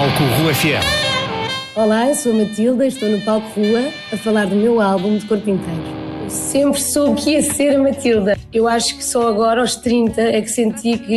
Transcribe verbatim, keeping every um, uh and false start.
Palco Rua F M. Olá, eu sou a Matilda e estou no Palco Rua a falar do meu álbum de corpo inteiro. Eu sempre soube que ia ser a Matilda. Eu acho que só agora, aos trinta, é que senti que